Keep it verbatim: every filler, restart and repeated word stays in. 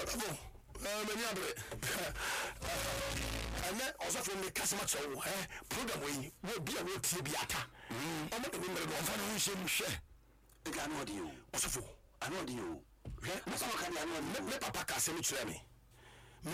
Bravo. Many other. And then also from the customer program will be a road to be at. I'm not the women of one share. I know you. Also, I know you. Let Papa Cassini to me.